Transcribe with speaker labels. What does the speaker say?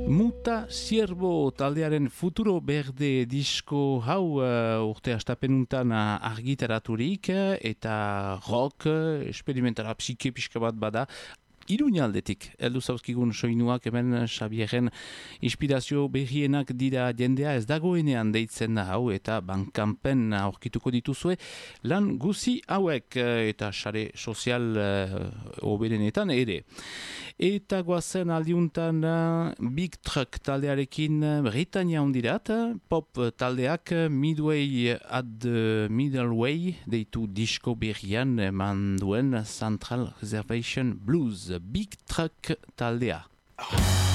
Speaker 1: Muta Siervo taldearen Futuro Berde disko hau urte astapenuntan argitaraturik eta rock, experimentara psike pixka bat bada. Iruñaldetik, heldu zauzkigun soinuak hemen Xabieren inspirazio berrienak dira jendea ez dagoenean deitzen da hau eta bankanpen aurkituko dituzue lan guzi hauek eta sare sozial oberenetan ere. Eta goazen aldiuntan Big Truck taldearekin Britania hondirat, pop taldeak Midway at the Middle Way deitu disko berrian manduen Central Reservation Blues. Big Truck taldea.